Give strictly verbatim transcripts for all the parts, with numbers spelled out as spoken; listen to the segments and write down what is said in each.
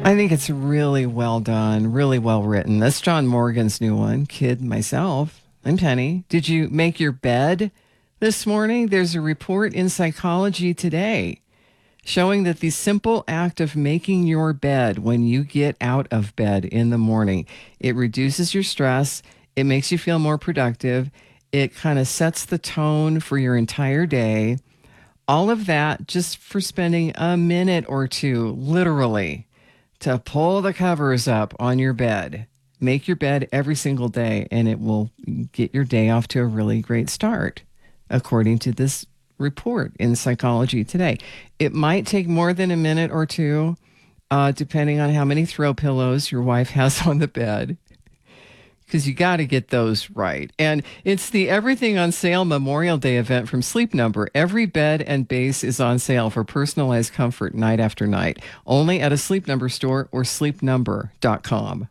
I think it's really well done, really well written. That's John Morgan's new one. Kid myself. I'm Penny. Did you make your bed this morning? There's a report in Psychology Today showing that the simple act of making your bed when you get out of bed in the morning, it reduces your stress. It makes you feel more productive. It kind of sets the tone for your entire day. All of that just for spending a minute or two, literally, to pull the covers up on your bed. Make your bed every single day, and it will get your day off to a really great start, according to this report in Psychology Today. It might take more than a minute or two, uh, depending on how many throw pillows your wife has on the bed, because you got to get those right. And it's the Everything on Sale Memorial Day event from Sleep Number. Every bed and base is on sale for personalized comfort night after night, only at a Sleep Number store or sleep number dot com.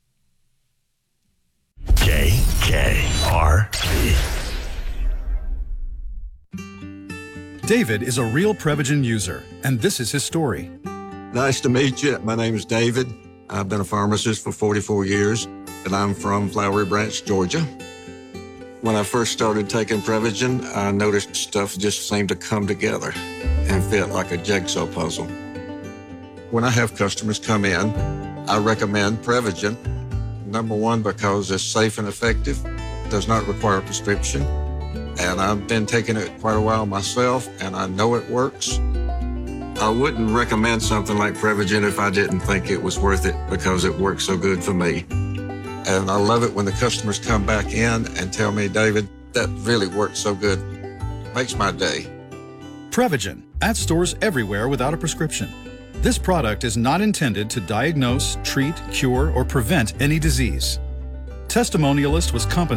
K K R P. David is a real Prevagen user, and this is his story. Nice to meet you. My name is David. I've been a pharmacist for forty-four years, and I'm from Flowery Branch, Georgia. When I first started taking Prevagen, I noticed stuff just seemed to come together and fit like a jigsaw puzzle. When I have customers come in, I recommend Prevagen. Number one, because it's safe and effective, does not require a prescription. And I've been taking it quite a while myself, and I know it works. I wouldn't recommend something like Prevagen if I didn't think it was worth it, because it works so good for me. And I love it when the customers come back in and tell me, David, that really worked so good. Makes my day. Prevagen, at stores everywhere without a prescription. This product is not intended to diagnose, treat, cure, or prevent any disease. Testimonialist was compensated